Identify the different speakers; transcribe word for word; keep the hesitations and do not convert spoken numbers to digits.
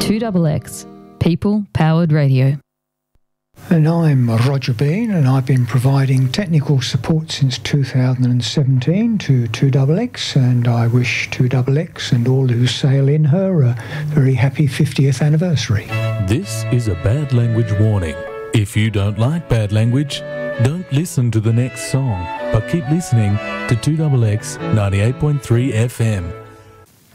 Speaker 1: two X X, people-powered radio.
Speaker 2: And I'm Roger Bean, and I've been providing technical support since two thousand seventeen to two X X, and I wish two X X and all who sail in her a very happy fiftieth anniversary.
Speaker 3: This is a bad language warning. If you don't like bad language, don't listen to the next song, but keep listening to two X X ninety-eight point three F M.